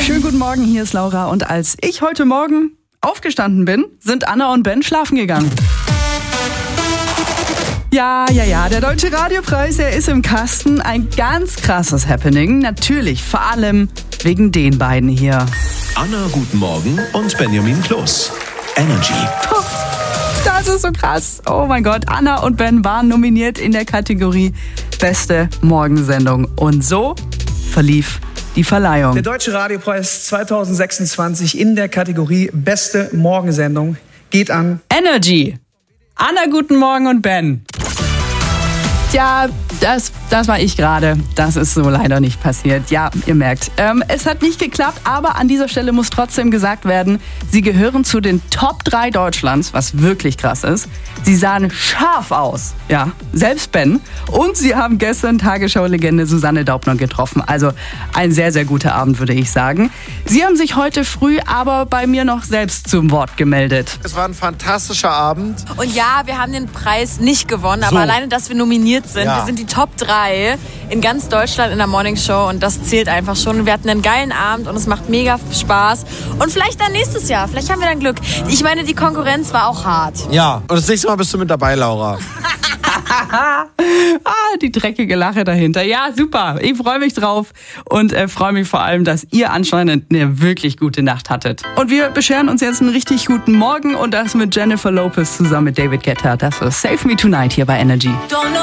Schönen guten Morgen, hier ist Laura. Und als ich heute Morgen aufgestanden bin, sind Anna und Ben schlafen gegangen. Ja, der Deutsche Radiopreis, er ist im Kasten. Ein ganz krasses Happening. Natürlich, vor allem wegen den beiden hier. Anna, guten Morgen und Benjamin Kloß. Energy. Das ist so krass. Oh mein Gott, Anna und Ben waren nominiert in der Kategorie Beste Morgensendung. Und so verlief die Verleihung. Der Deutsche Radiopreis 2026 in der Kategorie Beste Morgensendung geht an Energy. Anna, guten Morgen und Ben. Ja, das war ich gerade. Das ist so leider nicht passiert. Ja, ihr merkt. Es hat nicht geklappt, aber an dieser Stelle muss trotzdem gesagt werden, sie gehören zu den Top 3 Deutschlands, was wirklich krass ist. Sie sahen scharf aus. Ja, selbst Ben. Und sie haben gestern Tagesschau-Legende Susanne Daubner getroffen. Also ein sehr, sehr guter Abend, würde ich sagen. Sie haben sich heute früh aber bei mir noch selbst zum Wort gemeldet. Es war ein fantastischer Abend. Und ja, wir haben den Preis nicht gewonnen, aber alleine, dass wir nominiert sind. Ja. Wir sind die Top 3 in ganz Deutschland in der Morning Show und das zählt einfach schon. Wir hatten einen geilen Abend und es macht mega Spaß. Und vielleicht dann nächstes Jahr, vielleicht haben wir dann Glück. Ich meine, die Konkurrenz war auch hart. Ja, und das nächste Mal bist du mit dabei, Laura. Die dreckige Lache dahinter. Ja, super. Ich freue mich drauf und freue mich vor allem, dass ihr anscheinend eine wirklich gute Nacht hattet. Und wir bescheren uns jetzt einen richtig guten Morgen und das mit Jennifer Lopez zusammen mit David Guetta. Das ist Save Me Tonight hier bei Energy.